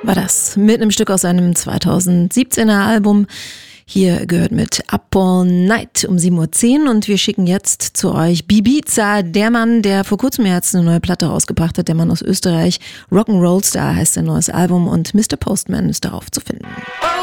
war das mit einem Stück aus seinem 2017er Album. Hier gehört mit Up All Night um 7:10 Uhr und wir schicken jetzt zu euch Bibiza, der Mann, der vor kurzem jetzt eine neue Platte rausgebracht hat, der Mann aus Österreich. Rock'n'Roll Star heißt sein neues Album und Mr. Postman ist darauf zu finden.